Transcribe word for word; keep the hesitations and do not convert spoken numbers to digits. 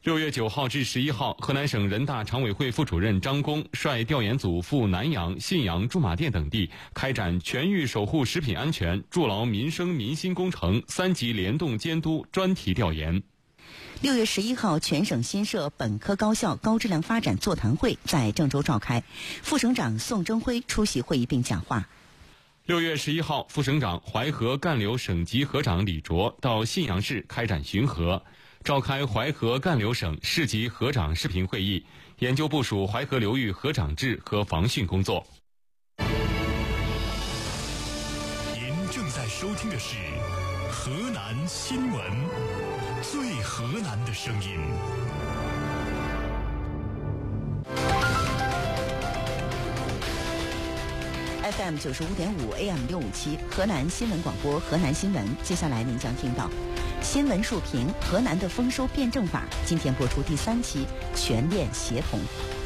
六月九号至十一号，河南省人大常委会副主任张弓率调研组赴南阳、信阳、驻马店等地开展全域守护食品安全、筑牢民生民心工程三级联动监督专题调研。 六月十一号，全省新设本科高校高质量发展座谈会在郑州召开，副省长宋征辉出席会议并讲话。 六月十一号，副省长、淮河干流省级河长李卓到信阳市开展巡河，召开淮河干流省市级河长视频会议，研究部署淮河流域河长制和防汛工作。 您正在收听的是河南新闻，最河南的声音。 F M 九十五点五 A M 六五七，河南新闻广播，河南新闻。接下来您将听到新闻述评：河南的丰收辩证法，今天播出第三期，全链协同。